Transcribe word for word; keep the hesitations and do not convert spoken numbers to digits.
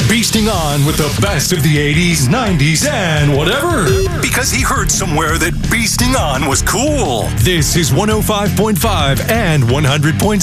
Beasting on with the best of the eighties, nineties, and whatever. Because he heard somewhere that beasting on was cool. This is one oh five point five and one hundred point